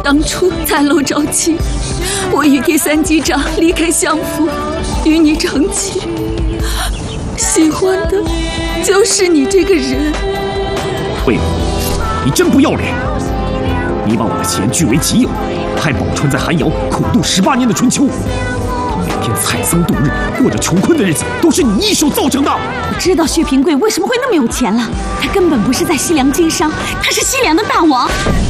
当初残楼招亲，我与第三机长离开相府，与你成亲，喜欢的就是你这个人。 魏武，你真不要脸！你把我的钱据为己有，害宝钏在寒窑苦度18年的春秋，每天采桑度日，过着穷困的日子，都是你一手造成的。 我知道薛平贵为什么会那么有钱了，他根本不是在西凉经商，他是西凉的大王。